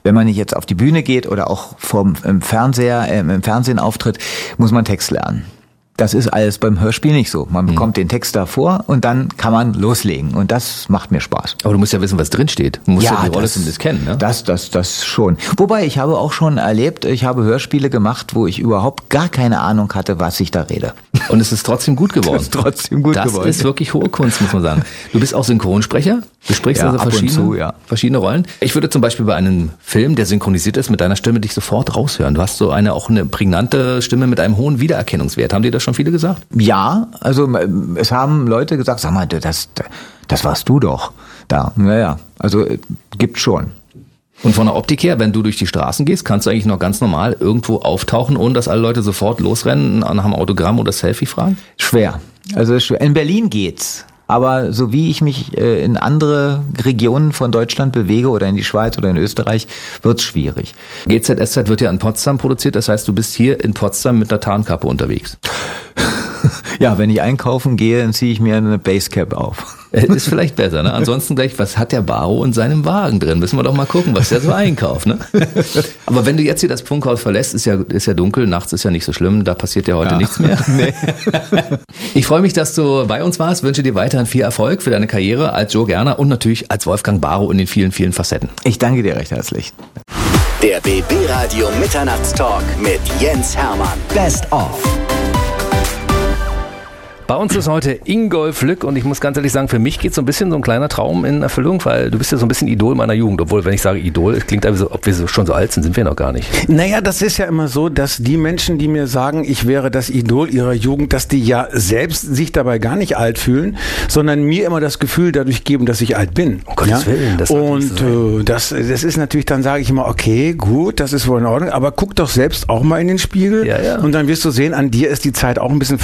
wenn man nicht jetzt auf die Bühne geht oder auch im Fernsehen auftritt, muss man Text lernen. Das ist alles beim Hörspiel nicht so. Man bekommt den Text davor und dann kann man loslegen. Und das macht mir Spaß. Aber du musst ja wissen, was drin steht. Du musst ja die Rolle zumindest kennen, ne? Das schon. Wobei, ich habe auch schon erlebt, ich habe Hörspiele gemacht, wo ich überhaupt gar keine Ahnung hatte, was ich da rede. Und es ist trotzdem gut geworden. Das ist wirklich hohe Kunst, muss man sagen. Du bist auch Synchronsprecher. Du sprichst also verschiedene Rollen. Ich würde zum Beispiel bei einem Film, der synchronisiert ist, mit deiner Stimme dich sofort raushören. Du hast so auch eine prägnante Stimme mit einem hohen Wiedererkennungswert. Haben dir das schon viele gesagt? Ja, also es haben Leute gesagt, sag mal, das warst du doch da. Naja, also gibt schon. Und von der Optik her, wenn du durch die Straßen gehst, kannst du eigentlich noch ganz normal irgendwo auftauchen, ohne dass alle Leute sofort losrennen, nach einem Autogramm oder Selfie fragen? Schwer. Also in Berlin geht's. Aber so wie ich mich in andere Regionen von Deutschland bewege oder in die Schweiz oder in Österreich, wird's schwierig. GZSZ wird ja in Potsdam produziert, das heißt, du bist hier in Potsdam mit einer Tarnkappe unterwegs. Ja, wenn ich einkaufen gehe, dann ziehe ich mir eine Basecap auf. Ist vielleicht besser, ne? Ansonsten gleich, was hat der Baro in seinem Wagen drin? Müssen wir doch mal gucken, was der so einkauft, ne? Aber wenn du jetzt hier das Funkhaus verlässt, ist ja dunkel, nachts ist ja nicht so schlimm, da passiert ja heute nichts mehr. Nee. Ich freue mich, dass du bei uns warst, wünsche dir weiterhin viel Erfolg für deine Karriere als Joe Gerner und natürlich als Wolfgang Baro in den vielen, vielen Facetten. Ich danke dir recht herzlich. Der BB Radio Mitternachtstalk mit Jens Hermann. Best of. Bei uns ist heute Ingolf Lück und ich muss ganz ehrlich sagen, für mich geht so ein bisschen so ein kleiner Traum in Erfüllung, weil du bist ja so ein bisschen Idol meiner Jugend, obwohl, wenn ich sage Idol, es klingt einfach so, ob wir schon so alt sind wir noch gar nicht. Naja, das ist ja immer so, dass die Menschen, die mir sagen, ich wäre das Idol ihrer Jugend, dass die ja selbst sich dabei gar nicht alt fühlen, sondern mir immer das Gefühl dadurch geben, dass ich alt bin. Um Gottes Willen. Das und das ist natürlich, dann sage ich immer, okay, gut, das ist wohl in Ordnung, aber guck doch selbst auch mal in den Spiegel und dann wirst du sehen, an dir ist die Zeit auch ein bisschen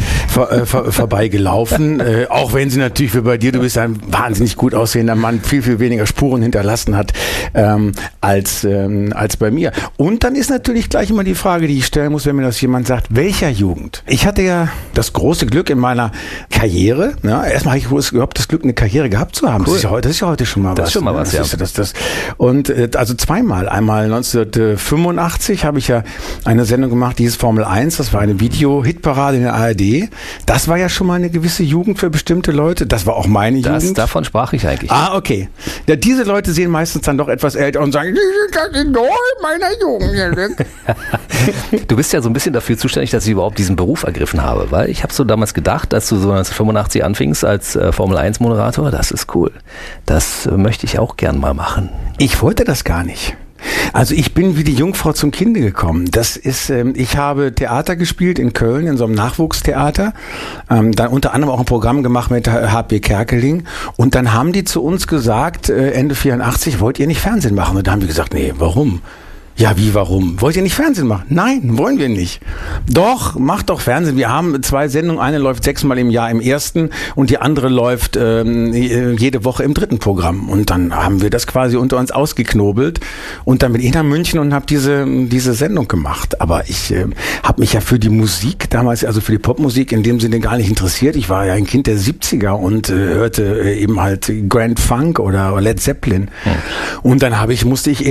vorbeigelaufen, auch wenn sie natürlich wie bei dir, du bist ein wahnsinnig gut aussehender Mann, viel, viel weniger Spuren hinterlassen hat als bei mir. Und dann ist natürlich gleich immer die Frage, die ich stellen muss, wenn mir das jemand sagt, welcher Jugend? Ich hatte ja das große Glück in meiner Karriere, erstmal habe ich überhaupt das Glück, eine Karriere gehabt zu haben. Cool. Das ist ja heute schon mal was. Das ist schon mal was, ja. Und also zweimal. Einmal 1985 habe ich ja eine Sendung gemacht, die hieß Formel 1, das war eine Video-Hitparade in der ARD. Das war ja schon mal eine gewisse Jugend für bestimmte Leute. Das war auch meine Jugend. Davon sprach ich eigentlich. Ah, okay. Ja, diese Leute sehen meistens dann doch etwas älter und sagen, das ist das Idol meiner Jugend. Du bist ja so ein bisschen dafür zuständig, dass ich überhaupt diesen Beruf ergriffen habe, weil ich habe so damals gedacht, als du so 1985 anfingst als Formel 1 Moderator, das ist cool. Das möchte ich auch gern mal machen. Ich wollte das gar nicht. Also ich bin wie die Jungfrau zum Kinde gekommen. Das ist, ich habe Theater gespielt in Köln, in so einem Nachwuchstheater. Dann unter anderem auch ein Programm gemacht mit H.P. Kerkeling. Und dann haben die zu uns gesagt, Ende 84, wollt ihr nicht Fernsehen machen? Und da haben wir gesagt, nee, warum? Ja, wie, warum? Wollt ihr nicht Fernsehen machen? Nein, wollen wir nicht. Doch, macht doch Fernsehen. Wir haben 2 Sendungen. Eine läuft 6-mal im Jahr im ersten und die andere läuft jede Woche im 3. Programm. Und dann haben wir das quasi unter uns ausgeknobelt und dann bin ich nach München und habe diese Sendung gemacht. Aber ich habe mich ja für die Musik damals, also für die Popmusik in dem Sinne gar nicht interessiert. Ich war ja ein Kind der 70er und hörte eben halt Grand Funk oder Led Zeppelin. Und dann musste ich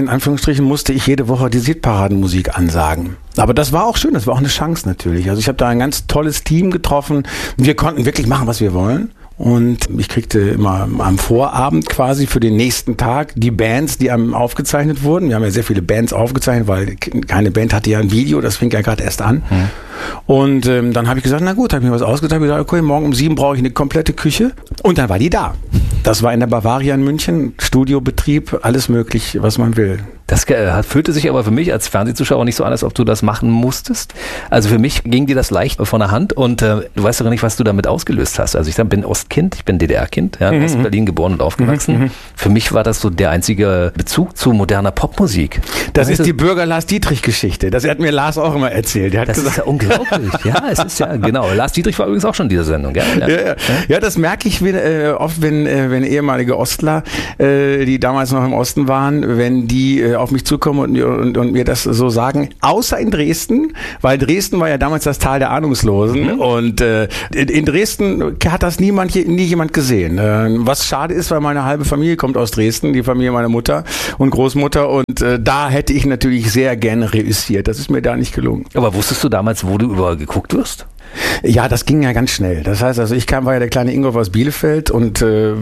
jede Woche die Hitparadenmusik ansagen. Aber das war auch schön, das war auch eine Chance natürlich. Also ich habe da ein ganz tolles Team getroffen. Wir konnten wirklich machen, was wir wollen. Und ich kriegte immer am Vorabend quasi für den nächsten Tag die Bands, die aufgezeichnet wurden. Wir haben ja sehr viele Bands aufgezeichnet, weil keine Band hatte ja ein Video, das fing ja gerade erst an. Und dann habe ich gesagt, na gut, habe ich mir was ausgedacht. Ich gesagt, okay, morgen um 7 brauche ich eine komplette Küche. Und dann war die da. Das war in der Bavaria in München, Studiobetrieb, alles möglich, was man will. Das fühlte sich aber für mich als Fernsehzuschauer nicht so an, als ob du das machen musstest. Also für mich ging dir das leicht von der Hand und du weißt doch nicht, was du damit ausgelöst hast. Also ich bin Ostkind, ich bin DDR-Kind, ja, in Berlin geboren und aufgewachsen. Für mich war das so der einzige Bezug zu moderner Popmusik. Das ist die Bürger-Lars-Dietrich-Geschichte. Das hat mir Lars auch immer erzählt. Der hat das gesagt, ist ja unglaublich. Ja, es ist ja, genau. Lars Dietrich war übrigens auch schon in dieser Sendung. Gell? Ja, das merke ich oft, wenn ehemalige Ostler, die damals noch im Osten waren, wenn die auf mich zukommen und mir das so sagen. Außer in Dresden, weil Dresden war ja damals das Tal der Ahnungslosen und in Dresden hat das nie jemand gesehen. Was schade ist, weil meine halbe Familie kommt aus Dresden, die Familie meiner Mutter und Großmutter und da hätte ich natürlich sehr gerne reüssiert. Das ist mir da nicht gelungen. Aber wusstest du damals, wo du überall geguckt wirst? Ja, das ging ja ganz schnell. Das heißt, also war ja der kleine Ingolf aus Bielefeld und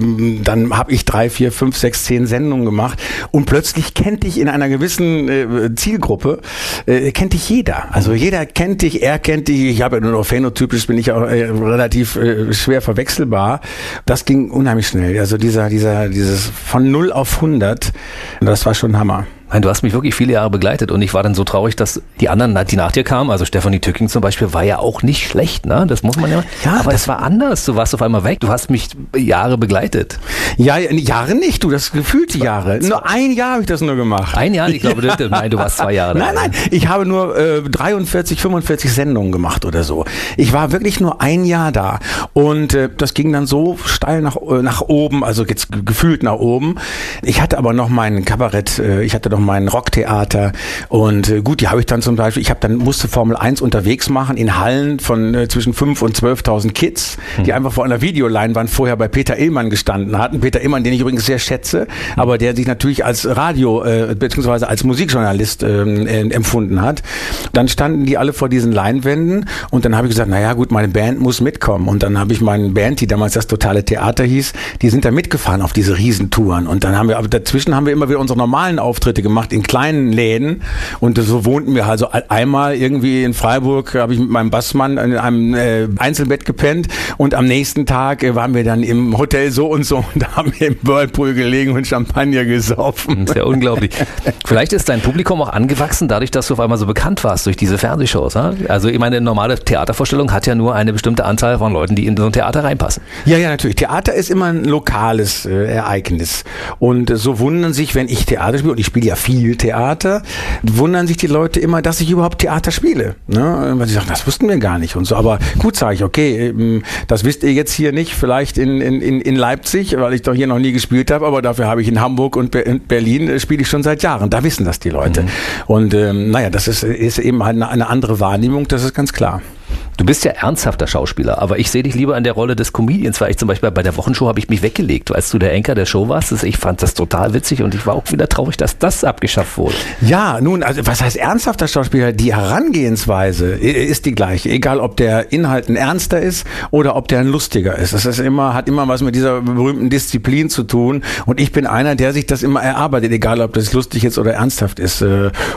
dann habe ich 3, 4, 5, 6, 10 Sendungen gemacht und plötzlich kennt dich in einer gewissen Zielgruppe, kennt dich jeder. Also jeder kennt dich, er kennt dich. Ich habe ja nur noch phänotypisch, bin ich auch relativ schwer verwechselbar. Das ging unheimlich schnell. Also dieses von 0 auf 100, das war schon Hammer. Du hast mich wirklich viele Jahre begleitet und ich war dann so traurig, dass die anderen, die nach dir kamen, also Stefanie Tücking zum Beispiel, war ja auch nicht schlecht, ne? Das muss man ja. Aber das war anders. Du warst auf einmal weg. Du hast mich Jahre begleitet. Ja, Jahre nicht, du, das gefühlte Jahre. Nur ein Jahr habe ich das nur gemacht. Ein Jahr? Ich glaube, nein, du warst 2 Jahre da. Nein, ich habe nur 43, 45 Sendungen gemacht oder so. Ich war wirklich nur ein Jahr da und das ging dann so steil nach oben, also jetzt gefühlt nach oben. Ich hatte aber noch mein Kabarett, ich hatte noch mein Rocktheater und gut, die habe ich dann zum Beispiel, musste Formel 1 unterwegs machen in Hallen von zwischen 5.000 und 12.000 Kids, die einfach vor einer Videoleinwand vorher bei Peter Illmann gestanden hatten. Peter Illmann, den ich übrigens sehr schätze, aber der sich natürlich als beziehungsweise als Musikjournalist empfunden hat. Dann standen die alle vor diesen Leinwänden und dann habe ich gesagt, naja gut, meine Band muss mitkommen und dann habe ich meine Band, die damals das Totale Theater hieß, die sind da mitgefahren auf diese Riesentouren und dann haben wir immer wieder unsere normalen Auftritte gemacht in kleinen Läden und so wohnten wir also einmal irgendwie in Freiburg, habe ich mit meinem Bassmann in einem Einzelbett gepennt und am nächsten Tag waren wir dann im Hotel so und so und da haben wir im Whirlpool gelegen und Champagner gesoffen. Das ist ja unglaublich. Vielleicht ist dein Publikum auch angewachsen, dadurch, dass du auf einmal so bekannt warst durch diese Fernsehshows. Ha? Also ich meine, eine normale Theatervorstellung hat ja nur eine bestimmte Anzahl von Leuten, die in so ein Theater reinpassen. Ja, natürlich. Theater ist immer ein lokales Ereignis und so wundern sich, wenn ich Theater spiele und ich spiele ja viel Theater, wundern sich die Leute immer, dass ich überhaupt Theater spiele. Ne? Weil sie sagen, das wussten wir gar nicht und so. Aber gut, sage ich, okay, das wisst ihr jetzt hier nicht, vielleicht in Leipzig, weil ich doch hier noch nie gespielt habe, aber dafür habe ich in Hamburg und Berlin spiele ich schon seit Jahren. Da wissen das die Leute. Und das ist eben halt eine andere Wahrnehmung, das ist ganz klar. Du bist ja ernsthafter Schauspieler, aber ich sehe dich lieber in der Rolle des Comedians, weil ich zum Beispiel bei der Wochenshow habe ich mich weggelegt, als du der Anchor der Show warst. Ich fand das total witzig und ich war auch wieder traurig, dass das abgeschafft wurde. Ja, nun, also was heißt ernsthafter Schauspieler? Die Herangehensweise ist die gleiche, egal ob der Inhalt ein ernster ist oder ob der ein lustiger ist. Das ist hat immer was mit dieser berühmten Disziplin zu tun und ich bin einer, der sich das immer erarbeitet, egal ob das lustig ist oder ernsthaft ist.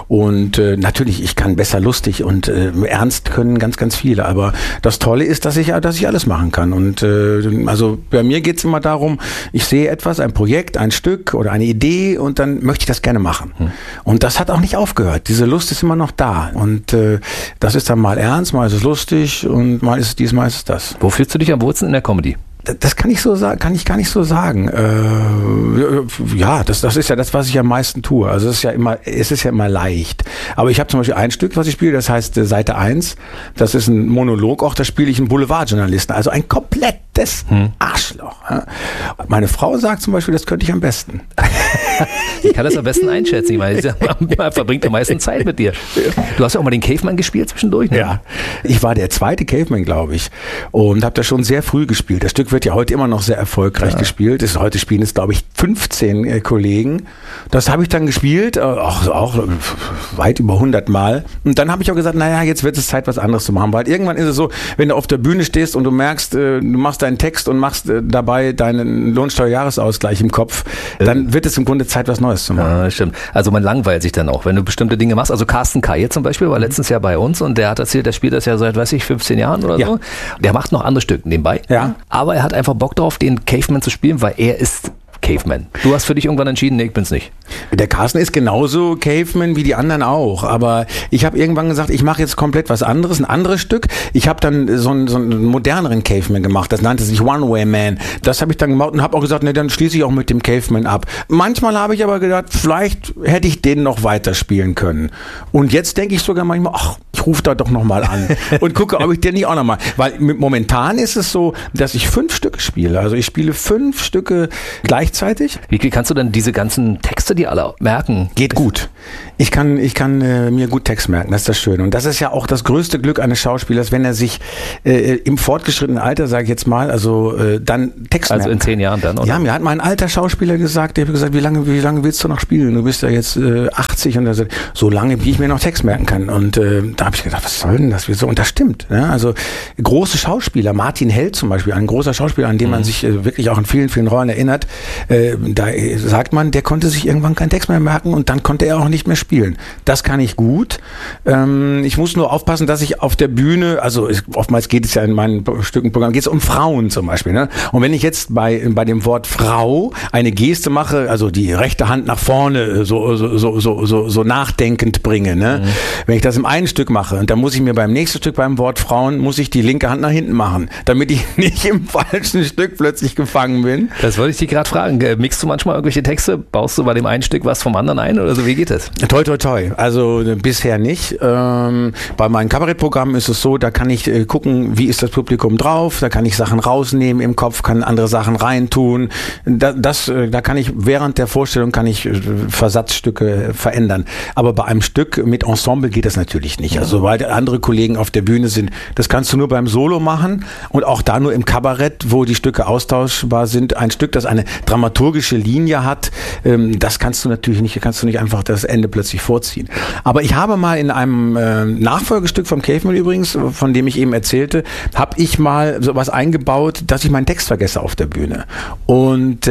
Und natürlich, ich kann besser lustig und ernst können ganz, ganz viele. Aber das Tolle ist, dass ich alles machen kann. Und also bei mir geht es immer darum, ich sehe etwas, ein Projekt, ein Stück oder eine Idee und dann möchte ich das gerne machen. Und das hat auch nicht aufgehört. Diese Lust ist immer noch da. Und das ist dann mal ernst, mal ist es lustig und mal ist es dies, mal ist es das. Wo fühlst du dich am wohlsten in der Comedy? Das kann ich gar nicht so sagen. Ja, das ist ja das, was ich am meisten tue. Also es ist ja immer leicht. Aber ich habe zum Beispiel ein Stück, was ich spiele, das heißt Seite 1. Das ist ein Monolog, auch da spiele ich einen Boulevardjournalisten. Also ein komplettes Arschloch. Meine Frau sagt zum Beispiel, das könnte ich am besten. Ich kann das am besten einschätzen. Ich meine, man verbringt am meisten Zeit mit dir. Du hast ja auch mal den Caveman gespielt zwischendurch, ne? Ja, ich war der zweite Caveman, glaube ich. Und habe das schon sehr früh gespielt. Das Stück wird ja heute immer noch sehr erfolgreich gespielt. Heute spielen es, glaube ich, 15 Kollegen. Das habe ich dann gespielt, auch weit über 100 Mal. Und dann habe ich auch gesagt, naja, jetzt wird es Zeit, was anderes zu machen. Weil irgendwann ist es so, wenn du auf der Bühne stehst und du merkst, du machst deinen Text und machst dabei deinen Lohnsteuerjahresausgleich im Kopf, dann wird es im Grunde Zeit, was Neues zu machen. Ja, stimmt. Also man langweilt sich dann auch, wenn du bestimmte Dinge machst. Also Carsten Kaye zum Beispiel war letztens ja bei uns und der hat erzählt, der spielt das ja seit, 15 Jahren oder so. Der macht noch andere Stücke nebenbei. Ja. Aber er hat einfach Bock drauf, den Caveman zu spielen, weil er ist Caveman. Du hast für dich irgendwann entschieden, nee, ich bin's nicht. Der Carsten ist genauso Caveman wie die anderen auch, aber ich habe irgendwann gesagt, ich mache jetzt komplett was anderes, ein anderes Stück. Ich habe dann so einen moderneren Caveman gemacht, das nannte sich One-Way-Man. Das habe ich dann gemacht und habe auch gesagt, nee, dann schließe ich auch mit dem Caveman ab. Manchmal habe ich aber gedacht, vielleicht hätte ich den noch weiterspielen können. Und jetzt denke ich sogar manchmal, ach, ich rufe da doch nochmal an und gucke, ob ich den nicht auch nochmal, weil momentan ist es so, dass ich 5 Stücke spiele. Also ich spiele 5 Stücke gleichzeitig. Wie kannst du denn diese ganzen Texte Kannst du die alle merken? Geht gut. Ich kann mir gut Text merken, das ist das Schöne. Und das ist ja auch das größte Glück eines Schauspielers, wenn er sich im fortgeschrittenen Alter, sage ich jetzt mal, dann Text merken. Also in 10 Jahren dann, oder? Ja, mir hat mal ein alter Schauspieler gesagt, der hat gesagt, wie lange willst du noch spielen? Du bist ja jetzt 80 und er sagt, so lange, wie ich mir noch Text merken kann. Und da habe ich gedacht, was soll denn das? Wieso? Und das stimmt. Ne? Also große Schauspieler, Martin Held zum Beispiel, ein großer Schauspieler, an den man sich wirklich auch in vielen, vielen Rollen erinnert, da sagt man, der konnte sich irgendwann keinen Text mehr merken und dann konnte er auch nicht mehr spielen. Das kann ich gut. Ich muss nur aufpassen, dass ich auf der Bühne, also oftmals geht es ja in meinen Stückenprogramm, geht es um Frauen zum Beispiel. Ne? Und wenn ich jetzt bei dem Wort Frau eine Geste mache, also die rechte Hand nach vorne so nachdenkend bringe, ne? Wenn ich das im einen Stück mache und dann muss ich mir beim nächsten Stück beim Wort Frauen, muss ich die linke Hand nach hinten machen, damit ich nicht im falschen Stück plötzlich gefangen bin. Das wollte ich dich gerade fragen. Mixst du manchmal irgendwelche Texte? Baust du bei dem einen Stück was vom anderen ein oder so? Wie geht das? Toi, toi, toi. Also bisher nicht. Bei meinen Kabarettprogrammen ist es so, da kann ich gucken, wie ist das Publikum drauf, da kann ich Sachen rausnehmen im Kopf, kann andere Sachen reintun. Da kann ich während der Vorstellung Versatzstücke verändern. Aber bei einem Stück mit Ensemble geht das natürlich nicht. Also weil andere Kollegen auf der Bühne sind, das kannst du nur beim Solo machen und auch da nur im Kabarett, wo die Stücke austauschbar sind. Ein Stück, das eine dramaturgische Linie hat, das kannst du nicht einfach das Ende plötzlich vorziehen. Aber ich habe mal in einem Nachfolgestück vom Caveman übrigens, von dem ich eben erzählte, habe ich mal sowas eingebaut, dass ich meinen Text vergesse auf der Bühne. Und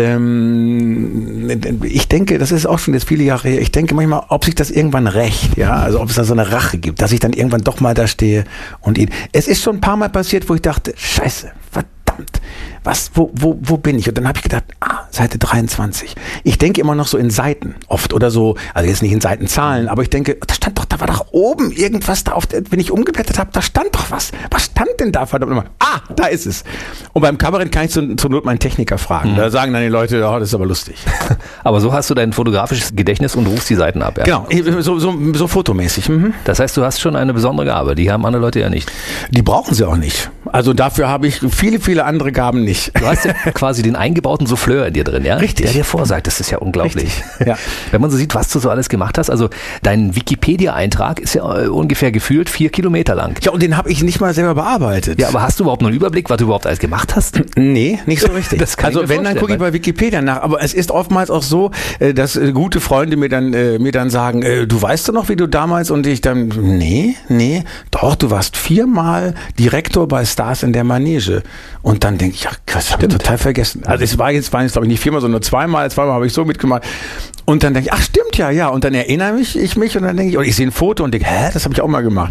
ich denke, das ist auch schon jetzt viele Jahre her, ich denke manchmal, ob sich das irgendwann rächt, ja, also ob es da so eine Rache gibt, dass ich dann irgendwann doch mal da stehe und es ist schon ein paar Mal passiert, wo ich dachte, Scheiße, verdammt, wo bin ich? Und dann habe ich gedacht, Seite 23. Ich denke immer noch so in Seiten oft oder so, also jetzt nicht in Seitenzahlen, aber ich denke, da war doch oben irgendwas da wenn ich umgeblättert habe, da stand doch was. Was stand denn da? Verdammt nochmal. Da ist es. Und beim Kabarett kann ich zur Not meinen Techniker fragen. Da sagen dann die Leute, das ist aber lustig. Aber so hast du dein fotografisches Gedächtnis und rufst die Seiten ab, ja? Genau, so fotomäßig. Das heißt, du hast schon eine besondere Gabe, die haben andere Leute ja nicht. Die brauchen sie auch nicht. Also dafür habe ich viele, viele andere Gaben nicht. Du hast ja quasi den eingebauten Souffleur in dir drin, ja? Richtig. Der dir vorsagt, das ist ja unglaublich. Richtig. Ja. Wenn man so sieht, was du so alles gemacht hast, also dein Wikipedia-Eintrag ist ja ungefähr gefühlt 4 Kilometer lang. Ja, und den habe ich nicht mal selber bearbeitet. Ja, aber hast du überhaupt noch einen Überblick, was du überhaupt alles gemacht hast? Nee, nicht so richtig. Das kann also wenn, dann gucke ich bei Wikipedia nach. Aber es ist oftmals auch so, dass gute Freunde mir dann sagen, du weißt doch noch, wie du damals, und ich dann, nee, doch, du warst 4-mal Direktor bei Stars in der Manege. Und dann denke ich, ja, das habe ich total vergessen. Also es waren jetzt glaube ich nicht 4-mal, sondern nur 2-mal. 2-mal habe ich so mitgemacht. Und dann denke ich, stimmt ja. Und dann erinnere ich mich und dann denke ich, oder ich sehe ein Foto und denke, das habe ich auch mal gemacht.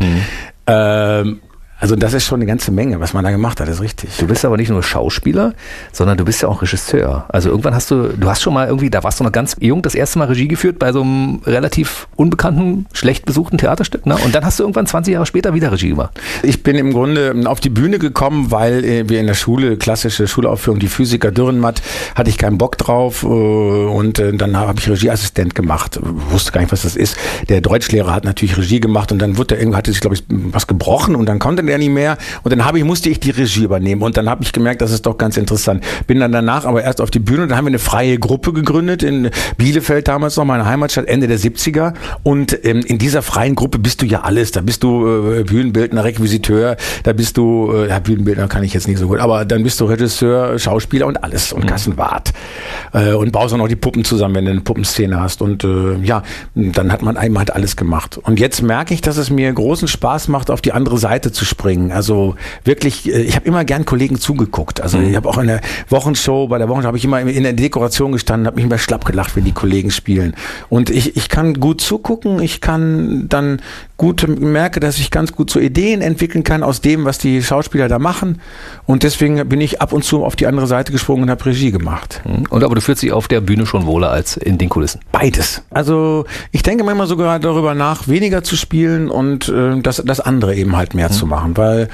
Also das ist schon eine ganze Menge, was man da gemacht hat, das ist richtig. Du bist aber nicht nur Schauspieler, sondern du bist ja auch Regisseur. Also irgendwann hast du schon mal irgendwie, da warst du noch ganz jung, das erste Mal Regie geführt bei so einem relativ unbekannten, schlecht besuchten Theaterstück, ne? Und dann hast du irgendwann 20 Jahre später wieder Regie gemacht. Ich bin im Grunde auf die Bühne gekommen, weil wir in der Schule, klassische Schulaufführung, die Physiker Dürrenmatt, hatte ich keinen Bock drauf und dann habe ich Regieassistent gemacht. Wusste gar nicht, was das ist. Der Deutschlehrer hat natürlich Regie gemacht und dann hatte sich, glaube ich, was gebrochen und dann konnte der nicht mehr und dann musste ich die Regie übernehmen und dann habe ich gemerkt, das ist doch ganz interessant. Bin dann danach aber erst auf die Bühne und dann haben wir eine freie Gruppe gegründet in Bielefeld damals noch, meine Heimatstadt, Ende der 70er und in dieser freien Gruppe bist du ja alles. Da bist du Bühnenbildner, Requisiteur, da bist du, Bühnenbildner kann ich jetzt nicht so gut, aber dann bist du Regisseur, Schauspieler und alles und Kassenwart und baust auch noch die Puppen zusammen, wenn du eine Puppenszene hast und dann hat man einmal alles gemacht. Und jetzt merke ich, dass es mir großen Spaß macht, auf die andere Seite zu springen. Also wirklich, ich habe immer gern Kollegen zugeguckt. Also ich habe auch in der Wochenshow, habe ich immer in der Dekoration gestanden, habe mich immer schlapp gelacht, wenn die Kollegen spielen. Und ich kann gut zugucken, ich kann dann merke, dass ich ganz gut so Ideen entwickeln kann aus dem, was die Schauspieler da machen. Und deswegen bin ich ab und zu auf die andere Seite gesprungen und habe Regie gemacht. Und aber du fühlst dich auf der Bühne schon wohler als in den Kulissen? Beides. Also ich denke manchmal sogar darüber nach, weniger zu spielen und das andere eben halt mehr zu machen, weil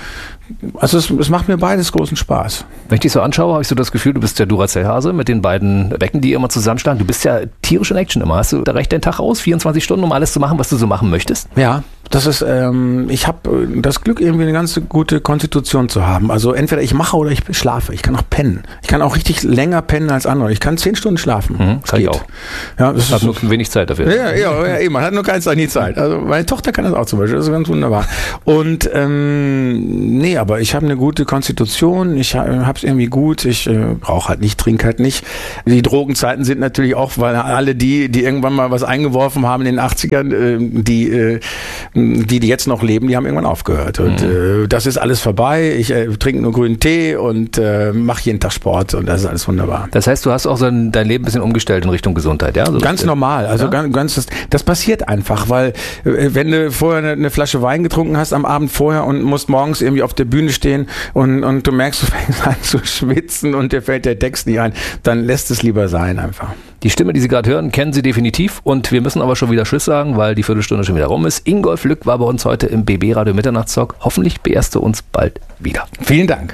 Also es macht mir beides großen Spaß. Wenn ich dich so anschaue, habe ich so das Gefühl, du bist der Duracell-Hase mit den beiden Becken, die immer zusammenschlagen. Du bist ja tierisch in Action immer. Hast du da recht den Tag aus, 24 Stunden, um alles zu machen, was du so machen möchtest? Ja, das ist, ich habe das Glück, irgendwie eine ganz gute Konstitution zu haben. Also entweder ich mache oder ich schlafe. Ich kann auch pennen. Ich kann auch richtig länger pennen als andere. Ich kann 10 Stunden schlafen. Kann ich auch. Ja, das habe nur wenig Zeit dafür. Ja, man hat nur keine Zeit, nie Zeit. Also meine Tochter kann das auch zum Beispiel. Das ist ganz wunderbar. Und nee, aber ich habe eine gute Konstitution. Ich habe es irgendwie gut. Ich rauche halt nicht, trinke halt nicht. Die Drogenzeiten sind natürlich auch, weil alle die irgendwann mal was eingeworfen haben in den 80ern, die jetzt noch leben, die haben irgendwann aufgehört. Und das ist alles vorbei. Ich trinke nur grünen Tee und mache jeden Tag Sport und das ist alles wunderbar. Das heißt, du hast auch dein Leben ein bisschen umgestellt in Richtung Gesundheit, ja? Also ganz normal. Also das passiert einfach, weil wenn du vorher eine Flasche Wein getrunken hast am Abend vorher und musst morgens irgendwie auf der Bühne stehen und du merkst, du fängst an zu schwitzen und dir fällt der Text nicht ein, dann lässt es lieber sein einfach. Die Stimme, die Sie gerade hören, kennen Sie definitiv und wir müssen aber schon wieder Tschüss sagen, weil die Viertelstunde schon wieder rum ist. Ingolf Lück war bei uns heute im BB Radio Mitternachtstalk. Hoffentlich beehrst du uns bald wieder. Vielen Dank.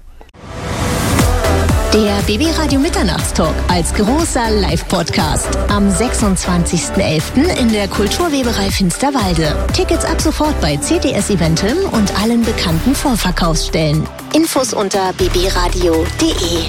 Der BB Radio Mitternachtstalk als großer Live-Podcast am 26.11. in der Kulturweberei Finsterwalde. Tickets ab sofort bei CTS Eventim und allen bekannten Vorverkaufsstellen. Infos unter bbradio.de.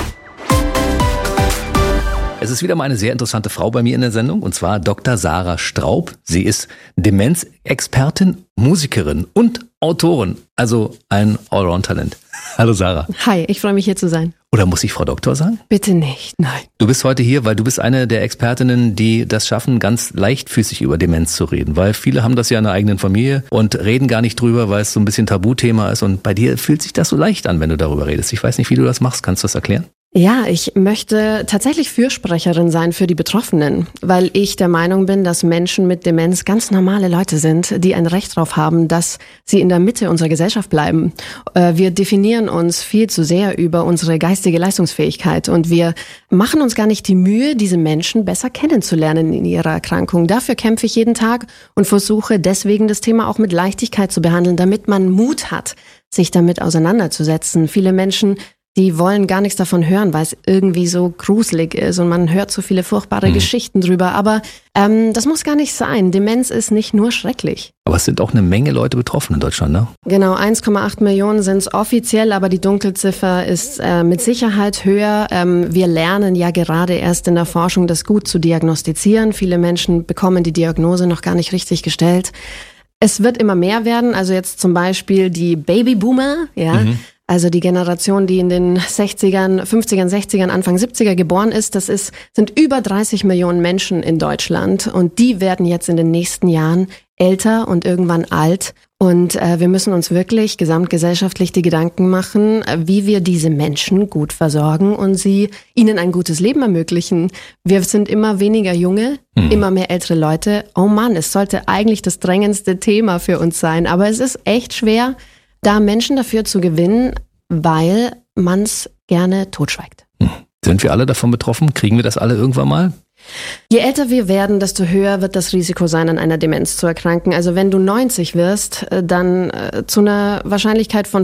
Es ist wieder mal eine sehr interessante Frau bei mir in der Sendung, und zwar Dr. Sarah Straub. Sie ist Demenzexpertin, Musikerin und Autorin, also ein Allround-Talent. Hallo Sarah. Hi, ich freue mich hier zu sein. Oder muss ich Frau Doktor sagen? Bitte nicht, nein. Du bist heute hier, weil du bist eine der Expertinnen, die das schaffen, ganz leichtfüßig über Demenz zu reden. Weil viele haben das ja in der eigenen Familie und reden gar nicht drüber, weil es so ein bisschen Tabuthema ist. Und bei dir fühlt sich das so leicht an, wenn du darüber redest. Ich weiß nicht, wie du das machst. Kannst du das erklären? Ja, ich möchte tatsächlich Fürsprecherin sein für die Betroffenen, weil ich der Meinung bin, dass Menschen mit Demenz ganz normale Leute sind, die ein Recht darauf haben, dass sie in der Mitte unserer Gesellschaft bleiben. Wir definieren uns viel zu sehr über unsere geistige Leistungsfähigkeit und wir machen uns gar nicht die Mühe, diese Menschen besser kennenzulernen in ihrer Erkrankung. Dafür kämpfe ich jeden Tag und versuche deswegen das Thema auch mit Leichtigkeit zu behandeln, damit man Mut hat, sich damit auseinanderzusetzen. Viele Menschen, die wollen gar nichts davon hören, weil es irgendwie so gruselig ist und man hört so viele furchtbare Geschichten drüber. Aber das muss gar nicht sein. Demenz ist nicht nur schrecklich. Aber es sind auch eine Menge Leute betroffen in Deutschland, ne? Genau, 1,8 Millionen sind es offiziell, aber die Dunkelziffer ist mit Sicherheit höher. Wir lernen ja gerade erst in der Forschung, das gut zu diagnostizieren. Viele Menschen bekommen die Diagnose noch gar nicht richtig gestellt. Es wird immer mehr werden, also jetzt zum Beispiel die Babyboomer, ja. Also die Generation, die in den 60ern, 50ern, 60ern, Anfang 70er geboren ist, sind über 30 Millionen Menschen in Deutschland und die werden jetzt in den nächsten Jahren älter und irgendwann alt. Und wir müssen uns wirklich gesamtgesellschaftlich die Gedanken machen, wie wir diese Menschen gut versorgen und ihnen ein gutes Leben ermöglichen. Wir sind immer weniger Junge, immer mehr ältere Leute. Oh Mann, es sollte eigentlich das drängendste Thema für uns sein, aber es ist echt schwer, da Menschen dafür zu gewinnen, weil man es gerne totschweigt. Sind wir alle davon betroffen? Kriegen wir das alle irgendwann mal? Je älter wir werden, desto höher wird das Risiko sein, an einer Demenz zu erkranken. Also wenn du 90 wirst, dann zu einer Wahrscheinlichkeit von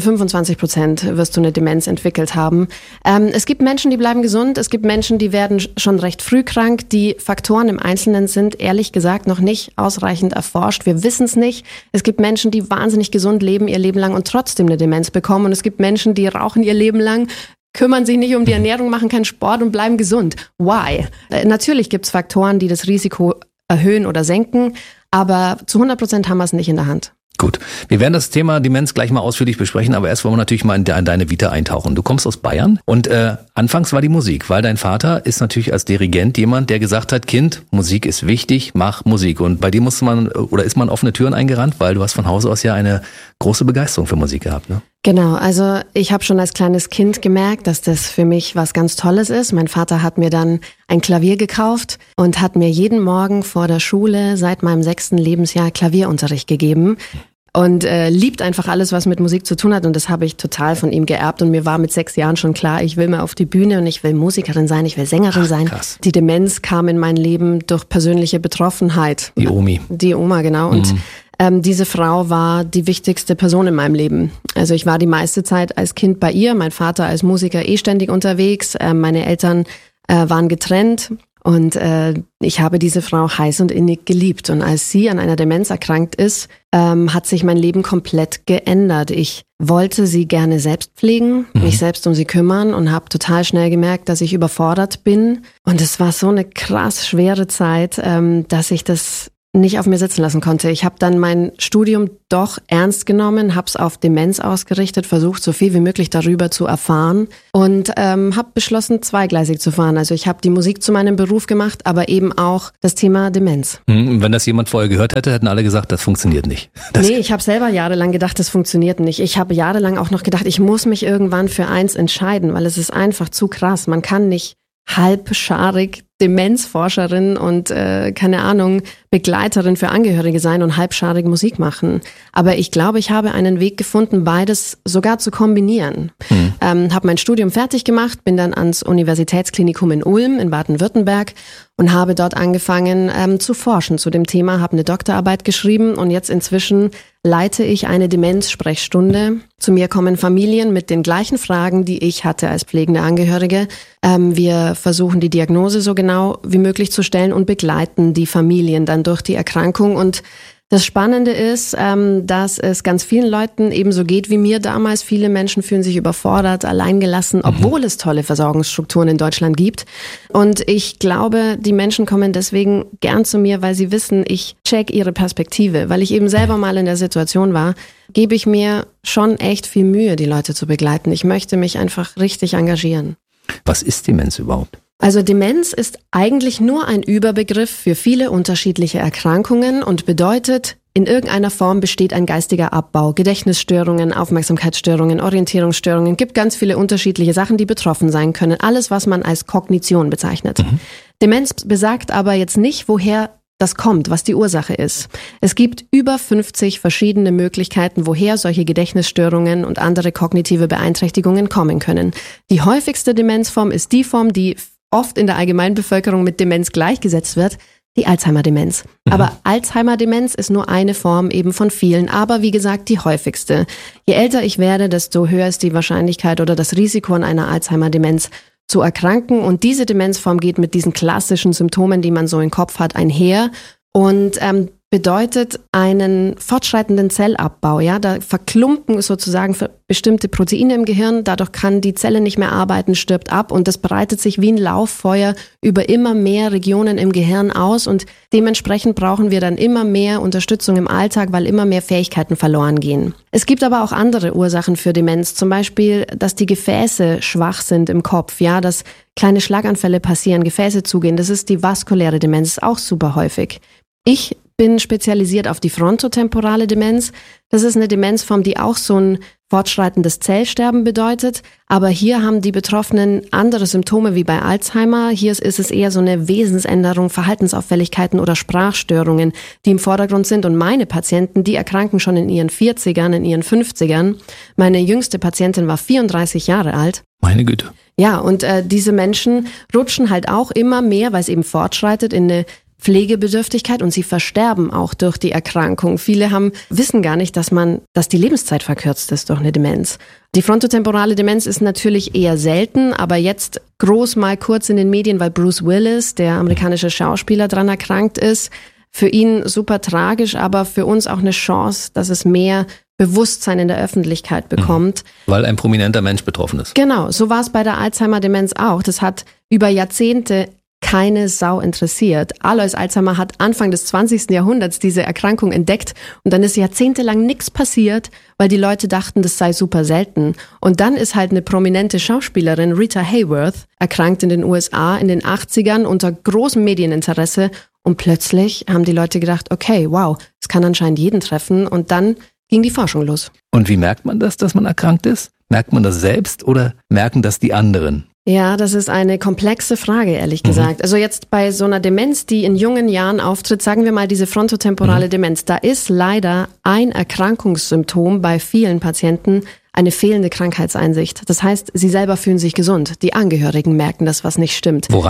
25% wirst du eine Demenz entwickelt haben. Es gibt Menschen, die bleiben gesund. Es gibt Menschen, die werden schon recht früh krank. Die Faktoren im Einzelnen sind ehrlich gesagt noch nicht ausreichend erforscht. Wir wissen es nicht. Es gibt Menschen, die wahnsinnig gesund leben ihr Leben lang und trotzdem eine Demenz bekommen. Und es gibt Menschen, die rauchen ihr Leben lang, kümmern sich nicht um die Ernährung, machen keinen Sport und bleiben gesund. Why? Natürlich gibt es Faktoren, die das Risiko erhöhen oder senken, aber zu 100% haben wir es nicht in der Hand. Gut, wir werden das Thema Demenz gleich mal ausführlich besprechen, aber erst wollen wir natürlich mal in deine Vita eintauchen. Du kommst aus Bayern und anfangs war die Musik, weil dein Vater ist natürlich als Dirigent jemand, der gesagt hat, Kind, Musik ist wichtig, mach Musik. Und bei dir ist man offene Türen eingerannt, weil du hast von Hause aus ja eine große Begeisterung für Musik gehabt, ne? Genau, also ich habe schon als kleines Kind gemerkt, dass das für mich was ganz Tolles ist. Mein Vater hat mir dann ein Klavier gekauft und hat mir jeden Morgen vor der Schule seit meinem 6. Lebensjahr Klavierunterricht gegeben. Und liebt einfach alles, was mit Musik zu tun hat. Und das habe ich total von ihm geerbt. Und mir war mit 6 Jahren schon klar, ich will mal auf die Bühne und ich will Musikerin sein, ich will Sängerin sein. Krass. Die Demenz kam in mein Leben durch persönliche Betroffenheit. Die Omi. Die Oma, genau. Und Diese Frau war die wichtigste Person in meinem Leben. Also ich war die meiste Zeit als Kind bei ihr, mein Vater als Musiker ständig unterwegs, meine Eltern waren getrennt und ich habe diese Frau heiß und innig geliebt. Und als sie an einer Demenz erkrankt ist, hat sich mein Leben komplett geändert. Ich wollte sie gerne selbst pflegen, mich selbst um sie kümmern und habe total schnell gemerkt, dass ich überfordert bin. Und es war so eine krass schwere Zeit, dass ich das nicht auf mir sitzen lassen konnte. Ich habe dann mein Studium doch ernst genommen, habe es auf Demenz ausgerichtet, versucht, so viel wie möglich darüber zu erfahren und habe beschlossen, zweigleisig zu fahren. Also ich habe die Musik zu meinem Beruf gemacht, aber eben auch das Thema Demenz. Wenn das jemand vorher gehört hätte, hätten alle gesagt, das funktioniert nicht. Nee, ich habe selber jahrelang gedacht, das funktioniert nicht. Ich habe jahrelang auch noch gedacht, ich muss mich irgendwann für eins entscheiden, weil es ist einfach zu krass. Man kann nicht halbscharig Demenzforscherin und keine Ahnung, Begleiterin für Angehörige sein und halbscharig Musik machen. Aber ich glaube, ich habe einen Weg gefunden, beides sogar zu kombinieren. Habe mein Studium fertig gemacht, bin dann ans Universitätsklinikum in Ulm in Baden-Württemberg und habe dort angefangen zu forschen zu dem Thema, habe eine Doktorarbeit geschrieben und jetzt inzwischen leite ich eine Demenzsprechstunde. Zu mir kommen Familien mit den gleichen Fragen, die ich hatte als pflegende Angehörige. Wir versuchen die Diagnose so genau wie möglich zu stellen und begleiten die Familien dann durch die Erkrankung. Und das Spannende ist, dass es ganz vielen Leuten ebenso geht wie mir damals. Viele Menschen fühlen sich überfordert, alleingelassen, obwohl es tolle Versorgungsstrukturen in Deutschland gibt. Und ich glaube, die Menschen kommen deswegen gern zu mir, weil sie wissen, ich check ihre Perspektive. Weil ich eben selber mal in der Situation war, gebe ich mir schon echt viel Mühe, die Leute zu begleiten. Ich möchte mich einfach richtig engagieren. Was ist Demenz überhaupt? Also Demenz ist eigentlich nur ein Überbegriff für viele unterschiedliche Erkrankungen und bedeutet, in irgendeiner Form besteht ein geistiger Abbau, Gedächtnisstörungen, Aufmerksamkeitsstörungen, Orientierungsstörungen, gibt ganz viele unterschiedliche Sachen, die betroffen sein können. Alles, was man als Kognition bezeichnet. Demenz besagt aber jetzt nicht, woher das kommt, was die Ursache ist. Es gibt über 50 verschiedene Möglichkeiten, woher solche Gedächtnisstörungen und andere kognitive Beeinträchtigungen kommen können. Die häufigste Demenzform ist die Form, die oft in der Allgemeinbevölkerung mit Demenz gleichgesetzt wird, die Alzheimer-Demenz. Aber Alzheimer-Demenz ist nur eine Form eben von vielen, aber wie gesagt die häufigste. Je älter ich werde, desto höher ist die Wahrscheinlichkeit oder das Risiko an einer Alzheimer-Demenz zu erkranken. Und diese Demenzform geht mit diesen klassischen Symptomen, die man so im Kopf hat, einher und bedeutet einen fortschreitenden Zellabbau. Ja, da verklumpen sozusagen bestimmte Proteine im Gehirn, dadurch kann die Zelle nicht mehr arbeiten, stirbt ab und das breitet sich wie ein Lauffeuer über immer mehr Regionen im Gehirn aus und dementsprechend brauchen wir dann immer mehr Unterstützung im Alltag, weil immer mehr Fähigkeiten verloren gehen. Es gibt aber auch andere Ursachen für Demenz, zum Beispiel, dass die Gefäße schwach sind im Kopf, ja, dass kleine Schlaganfälle passieren, Gefäße zugehen, das ist die vaskuläre Demenz, ist auch super häufig. Ich bin spezialisiert auf die frontotemporale Demenz. Das ist eine Demenzform, die auch so ein fortschreitendes Zellsterben bedeutet. Aber hier haben die Betroffenen andere Symptome wie bei Alzheimer. Hier ist es eher so eine Wesensänderung, Verhaltensauffälligkeiten oder Sprachstörungen, die im Vordergrund sind. Und meine Patienten, die erkranken schon in ihren 40ern, in ihren 50ern. Meine jüngste Patientin war 34 Jahre alt. Meine Güte. Ja, und diese Menschen rutschen halt auch immer mehr, weil es eben fortschreitet, in eine Pflegebedürftigkeit und sie versterben auch durch die Erkrankung. Viele wissen gar nicht, dass die Lebenszeit verkürzt ist durch eine Demenz. Die frontotemporale Demenz ist natürlich eher selten, aber jetzt groß mal kurz in den Medien, weil Bruce Willis, der amerikanische Schauspieler, dran erkrankt ist. Für ihn super tragisch, aber für uns auch eine Chance, dass es mehr Bewusstsein in der Öffentlichkeit bekommt. Weil ein prominenter Mensch betroffen ist. Genau, so war es bei der Alzheimer-Demenz auch. Das hat über Jahrzehnte keine Sau interessiert. Alois Alzheimer hat Anfang des 20. Jahrhunderts diese Erkrankung entdeckt und dann ist jahrzehntelang nichts passiert, weil die Leute dachten, das sei super selten. Und dann ist halt eine prominente Schauspielerin, Rita Hayworth, erkrankt in den USA in den 80ern unter großem Medieninteresse und plötzlich haben die Leute gedacht, okay, wow, es kann anscheinend jeden treffen und dann ging die Forschung los. Und wie merkt man das, dass man erkrankt ist? Merkt man das selbst oder merken das die anderen? Ja, das ist eine komplexe Frage, ehrlich gesagt. Also jetzt bei so einer Demenz, die in jungen Jahren auftritt, sagen wir mal diese frontotemporale Demenz, da ist leider ein Erkrankungssymptom bei vielen Patienten eine fehlende Krankheitseinsicht. Das heißt, sie selber fühlen sich gesund. Die Angehörigen merken das, was nicht stimmt. Woran?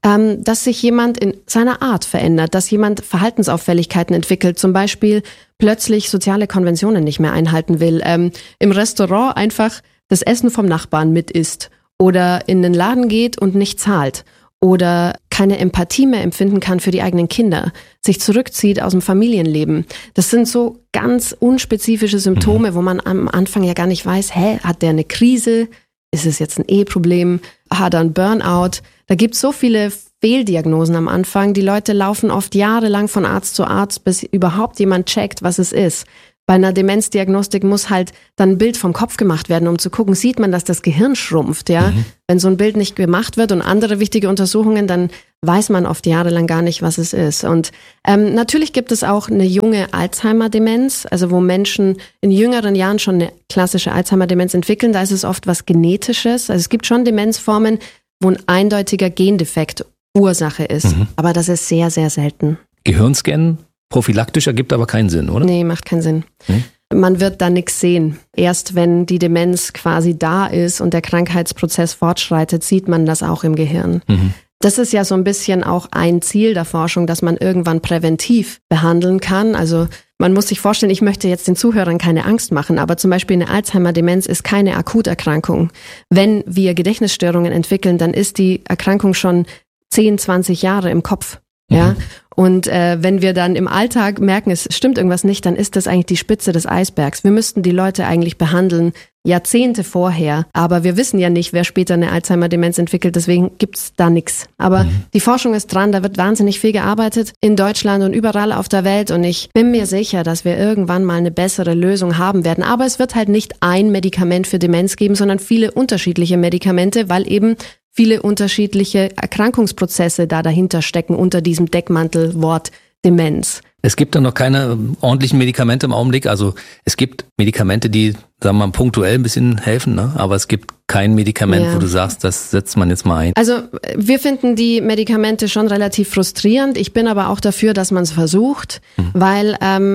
dass sich jemand in seiner Art verändert, dass jemand Verhaltensauffälligkeiten entwickelt, zum Beispiel plötzlich soziale Konventionen nicht mehr einhalten will, im Restaurant einfach das Essen vom Nachbarn mit isst oder in den Laden geht und nicht zahlt oder keine Empathie mehr empfinden kann für die eigenen Kinder, sich zurückzieht aus dem Familienleben. Das sind so ganz unspezifische Symptome, wo man am Anfang ja gar nicht weiß, hat der eine Krise? Ist es jetzt ein Eheproblem? Hat er einen Burnout? Da gibt es so viele Fehldiagnosen am Anfang. Die Leute laufen oft jahrelang von Arzt zu Arzt, bis überhaupt jemand checkt, was es ist. Bei einer Demenzdiagnostik muss halt dann ein Bild vom Kopf gemacht werden, um zu gucken, sieht man, dass das Gehirn schrumpft, ja? Wenn so ein Bild nicht gemacht wird und andere wichtige Untersuchungen, dann weiß man oft jahrelang gar nicht, was es ist. Und natürlich gibt es auch eine junge Alzheimer-Demenz, also wo Menschen in jüngeren Jahren schon eine klassische Alzheimer-Demenz entwickeln. Da ist es oft was Genetisches. Also es gibt schon Demenzformen, wo ein eindeutiger Gendefekt Ursache ist. Aber das ist sehr, sehr selten. Gehirnscan prophylaktisch ergibt aber keinen Sinn, oder? Nee, macht keinen Sinn. Man wird da nichts sehen. Erst wenn die Demenz quasi da ist und der Krankheitsprozess fortschreitet, sieht man das auch im Gehirn. Das ist ja so ein bisschen auch ein Ziel der Forschung, dass man irgendwann präventiv behandeln kann. Also man muss sich vorstellen, ich möchte jetzt den Zuhörern keine Angst machen, aber zum Beispiel eine Alzheimer-Demenz ist keine Akuterkrankung. Wenn wir Gedächtnisstörungen entwickeln, dann ist die Erkrankung schon 10, 20 Jahre im Kopf. Ja, und wenn wir dann im Alltag merken, es stimmt irgendwas nicht, dann ist das eigentlich die Spitze des Eisbergs. Wir müssten die Leute eigentlich behandeln Jahrzehnte vorher, aber wir wissen ja nicht, wer später eine Alzheimer-Demenz entwickelt, deswegen gibt's da nichts. Aber die Forschung ist dran, da wird wahnsinnig viel gearbeitet in Deutschland und überall auf der Welt und ich bin mir sicher, dass wir irgendwann mal eine bessere Lösung haben werden. Aber es wird halt nicht ein Medikament für Demenz geben, sondern viele unterschiedliche Medikamente, weil eben viele unterschiedliche Erkrankungsprozesse da dahinter stecken unter diesem Deckmantelwort Demenz. Es gibt da noch keine ordentlichen Medikamente im Augenblick. Also es gibt Medikamente, die, sagen wir mal, punktuell ein bisschen helfen, ne? Aber es gibt kein Medikament, wo du sagst, das setzt man jetzt mal ein. Also wir finden die Medikamente schon relativ frustrierend. Ich bin aber auch dafür, dass man es versucht, weil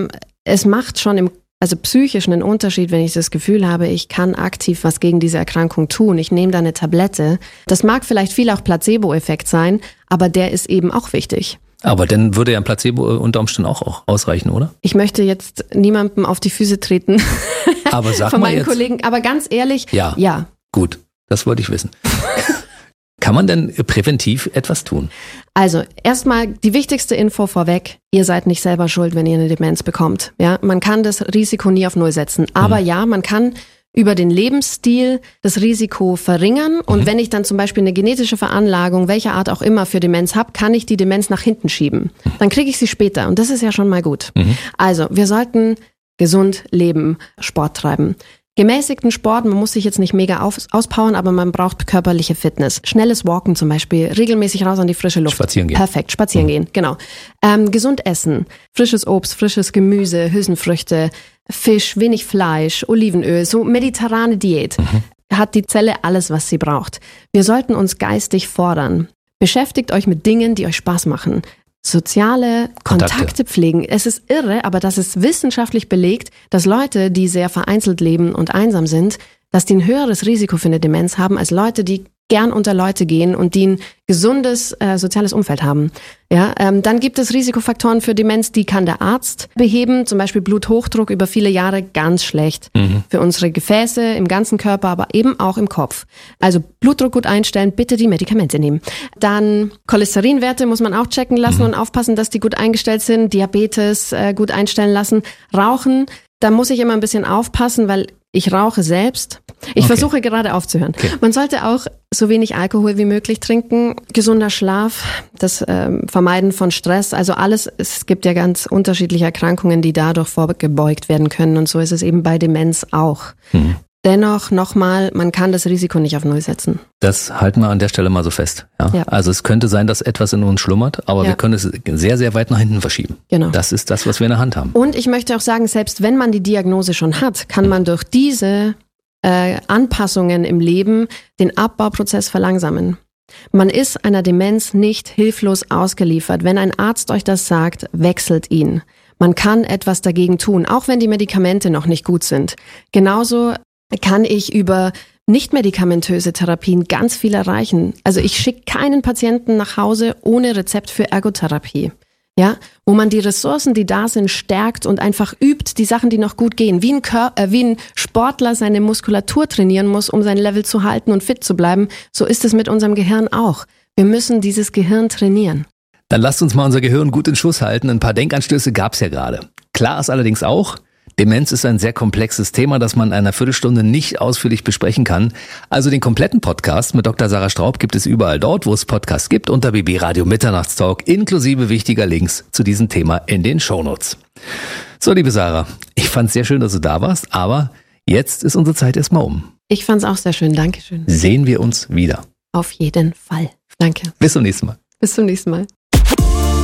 es macht schon psychisch einen Unterschied, wenn ich das Gefühl habe, ich kann aktiv was gegen diese Erkrankung tun. Ich nehme da eine Tablette. Das mag vielleicht viel auch Placebo-Effekt sein, aber der ist eben auch wichtig. Aber dann würde ja ein Placebo unter Umständen auch ausreichen, oder? Ich möchte jetzt niemandem auf die Füße treten. Aber sag von mal meinen jetzt. Kollegen. Aber ganz ehrlich, ja. Gut, das wollte ich wissen. Kann man denn präventiv etwas tun? Also erstmal die wichtigste Info vorweg, ihr seid nicht selber schuld, wenn ihr eine Demenz bekommt. Ja, man kann das Risiko nie auf Null setzen. Aber ja, man kann über den Lebensstil das Risiko verringern. Und wenn ich dann zum Beispiel eine genetische Veranlagung, welcher Art auch immer, für Demenz habe, kann ich die Demenz nach hinten schieben. Dann kriege ich sie später. Und das ist ja schon mal gut. Also wir sollten gesund leben, Sport treiben. Gemäßigten Sport, man muss sich jetzt nicht mega auspowern, aber man braucht körperliche Fitness. Schnelles Walken zum Beispiel, regelmäßig raus an die frische Luft. Spazieren gehen. Perfekt, spazieren gehen, genau. Gesund essen, frisches Obst, frisches Gemüse, Hülsenfrüchte, Fisch, wenig Fleisch, Olivenöl, so mediterrane Diät. Hat die Zelle alles, was sie braucht. Wir sollten uns geistig fordern. Beschäftigt euch mit Dingen, die euch Spaß machen. Soziale Kontakte pflegen. Es ist irre, aber das ist wissenschaftlich belegt, dass Leute, die sehr vereinzelt leben und einsam sind, dass die ein höheres Risiko für eine Demenz haben als Leute, die gern unter Leute gehen und die ein gesundes soziales Umfeld haben. Ja, dann gibt es Risikofaktoren für Demenz, die kann der Arzt beheben, zum Beispiel Bluthochdruck über viele Jahre, ganz schlecht für unsere Gefäße im ganzen Körper, aber eben auch im Kopf. Also Blutdruck gut einstellen, bitte die Medikamente nehmen. Dann Cholesterinwerte muss man auch checken lassen und aufpassen, dass die gut eingestellt sind. Diabetes gut einstellen lassen. Rauchen, da muss ich immer ein bisschen aufpassen, weil ich rauche selbst. Ich versuche gerade aufzuhören. Okay. Man sollte auch so wenig Alkohol wie möglich trinken. Gesunder Schlaf, das Vermeiden von Stress. Also alles, es gibt ja ganz unterschiedliche Erkrankungen, die dadurch vorgebeugt werden können. Und so ist es eben bei Demenz auch. Dennoch nochmal, man kann das Risiko nicht auf Null setzen. Das halten wir an der Stelle mal so fest. Ja? Also es könnte sein, dass etwas in uns schlummert, aber wir können es sehr, sehr weit nach hinten verschieben. Genau. Das ist das, was wir in der Hand haben. Und ich möchte auch sagen, selbst wenn man die Diagnose schon hat, kann man durch diese Anpassungen im Leben den Abbauprozess verlangsamen. Man ist einer Demenz nicht hilflos ausgeliefert. Wenn ein Arzt euch das sagt, wechselt ihn. Man kann etwas dagegen tun, auch wenn die Medikamente noch nicht gut sind. Genauso kann ich über nichtmedikamentöse Therapien ganz viel erreichen. Also ich schicke keinen Patienten nach Hause ohne Rezept für Ergotherapie. Ja, wo man die Ressourcen, die da sind, stärkt und einfach übt, die Sachen, die noch gut gehen. Wie ein Sportler seine Muskulatur trainieren muss, um sein Level zu halten und fit zu bleiben, so ist es mit unserem Gehirn auch. Wir müssen dieses Gehirn trainieren. Dann lasst uns mal unser Gehirn gut in Schuss halten. Ein paar Denkanstöße gab's ja gerade. Klar ist allerdings auch, Demenz ist ein sehr komplexes Thema, das man in einer Viertelstunde nicht ausführlich besprechen kann. Also den kompletten Podcast mit Dr. Sarah Straub gibt es überall dort, wo es Podcasts gibt, unter BB Radio Mitternachtstalk, inklusive wichtiger Links zu diesem Thema in den Shownotes. So, liebe Sarah, ich fand's sehr schön, dass du da warst, aber jetzt ist unsere Zeit erstmal um. Ich fand's auch sehr schön, Dankeschön. Sehen wir uns wieder. Auf jeden Fall. Danke. Bis zum nächsten Mal. Bis zum nächsten Mal.